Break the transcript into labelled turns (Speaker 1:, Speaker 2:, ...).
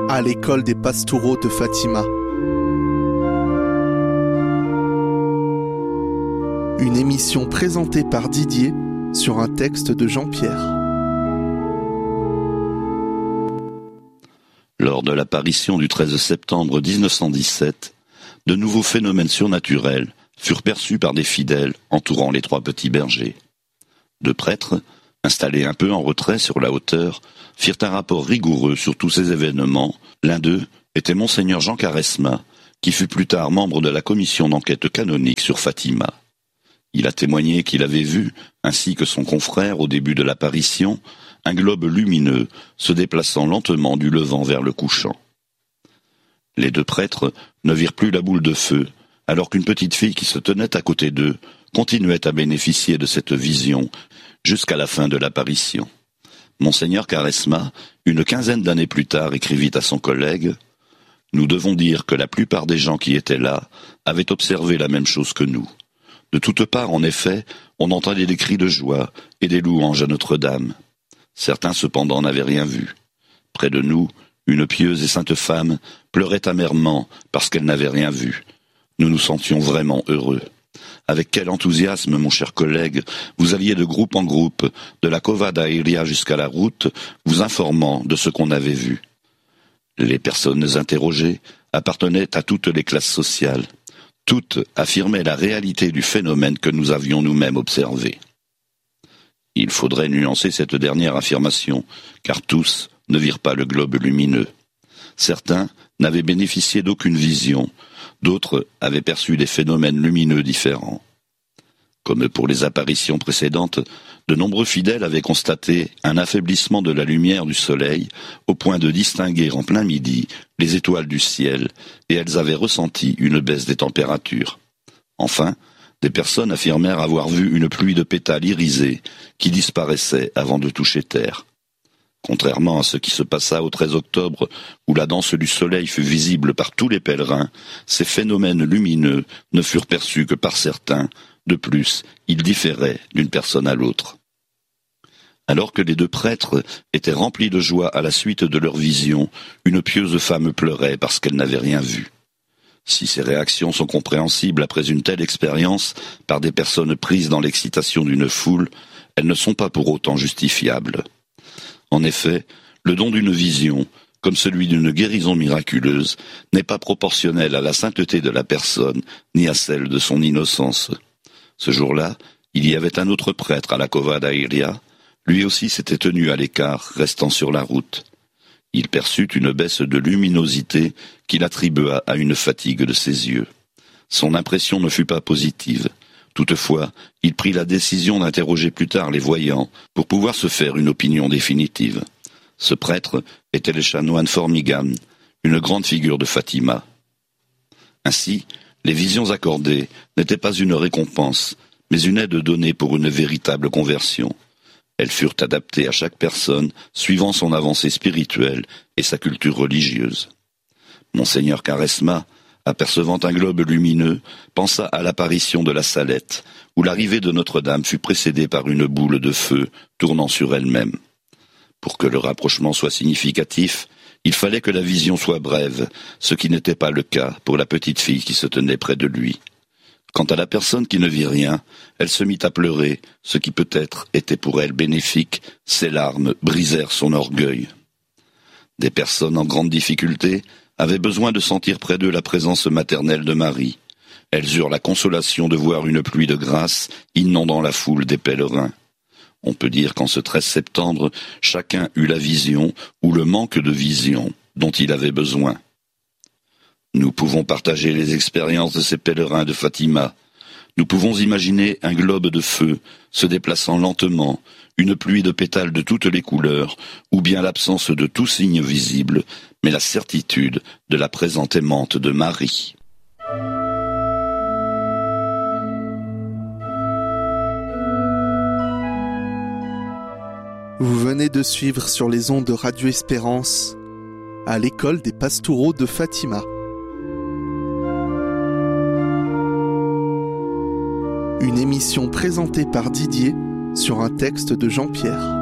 Speaker 1: à l'école des Pastoureaux de Fatima. Une émission présentée par Didier sur un texte de Jean-Pierre.
Speaker 2: Lors de l'apparition du 13 septembre 1917, de nouveaux phénomènes surnaturels furent perçus par des fidèles entourant les trois petits bergers. Deux prêtres, installés un peu en retrait sur la hauteur, firent un rapport rigoureux sur tous ces événements. L'un d'eux était Monseigneur Jean Caresma, qui fut plus tard membre de la commission d'enquête canonique sur Fatima. Il a témoigné qu'il avait vu, ainsi que son confrère au début de l'apparition, un globe lumineux se déplaçant lentement du levant vers le couchant. Les deux prêtres ne virent plus la boule de feu, alors qu'une petite fille qui se tenait à côté d'eux continuait à bénéficier de cette vision jusqu'à la fin de l'apparition. Monseigneur Caresma, une quinzaine d'années plus tard, écrivit à son collègue « Nous devons dire que la plupart des gens qui étaient là avaient observé la même chose que nous. De toutes parts, en effet, on entendait des cris de joie et des louanges à Notre-Dame. Certains, cependant, n'avaient rien vu. Près de nous, une pieuse et sainte femme pleurait amèrement parce qu'elle n'avait rien vu. Nous nous sentions vraiment heureux. Avec quel enthousiasme, mon cher collègue, vous alliez de groupe en groupe, de la Cova da Iria jusqu'à la route, vous informant de ce qu'on avait vu. Les personnes interrogées appartenaient à toutes les classes sociales. Toutes affirmaient la réalité du phénomène que nous avions nous-mêmes observé. Il faudrait nuancer cette dernière affirmation, car tous ne virent pas le globe lumineux. Certains n'avaient bénéficié d'aucune vision, d'autres avaient perçu des phénomènes lumineux différents. Comme pour les apparitions précédentes, de nombreux fidèles avaient constaté un affaiblissement de la lumière du soleil au point de distinguer en plein midi les étoiles du ciel, et elles avaient ressenti une baisse des températures. Enfin, des personnes affirmèrent avoir vu une pluie de pétales irisés qui disparaissait avant de toucher terre. Contrairement à ce qui se passa au 13 octobre, où la danse du soleil fut visible par tous les pèlerins, ces phénomènes lumineux ne furent perçus que par certains. De plus, ils différaient d'une personne à l'autre. Alors que les deux prêtres étaient remplis de joie à la suite de leur vision, une pieuse femme pleurait parce qu'elle n'avait rien vu. Si ces réactions sont compréhensibles après une telle expérience par des personnes prises dans l'excitation d'une foule, elles ne sont pas pour autant justifiables. En effet, le don d'une vision, comme celui d'une guérison miraculeuse, n'est pas proportionnel à la sainteté de la personne, ni à celle de son innocence. Ce jour-là, il y avait un autre prêtre à la Cova da Iria. Lui aussi s'était tenu à l'écart, restant sur la route. Il perçut une baisse de luminosité qu'il attribua à une fatigue de ses yeux. Son impression ne fut pas positive. Toutefois, il prit la décision d'interroger plus tard les voyants pour pouvoir se faire une opinion définitive. Ce prêtre était le chanoine Formigan, une grande figure de Fatima. Ainsi, les visions accordées n'étaient pas une récompense, mais une aide donnée pour une véritable conversion. Elles furent adaptées à chaque personne, suivant son avancée spirituelle et sa culture religieuse. Monseigneur Caresma, apercevant un globe lumineux, pensa à l'apparition de la Salette, où l'arrivée de Notre-Dame fut précédée par une boule de feu tournant sur elle-même. Pour que le rapprochement soit significatif, il fallait que la vision soit brève, ce qui n'était pas le cas pour la petite fille qui se tenait près de lui. Quant à la personne qui ne vit rien, elle se mit à pleurer, ce qui peut-être était pour elle bénéfique, ses larmes brisèrent son orgueil. Des personnes en grande difficulté avaient besoin de sentir près d'eux la présence maternelle de Marie. Elles eurent la consolation de voir une pluie de grâce inondant la foule des pèlerins. On peut dire qu'en ce 13 septembre, chacun eut la vision ou le manque de vision dont il avait besoin. Nous pouvons partager les expériences de ces pèlerins de Fatima. Nous pouvons imaginer un globe de feu se déplaçant lentement, une pluie de pétales de toutes les couleurs, ou bien l'absence de tout signe visible, mais la certitude de la présence aimante de Marie.
Speaker 1: Vous venez de suivre sur les ondes de Radio Espérance à l'école des Pastoureaux de Fatima. Une émission présentée par Didier sur un texte de Jean-Pierre.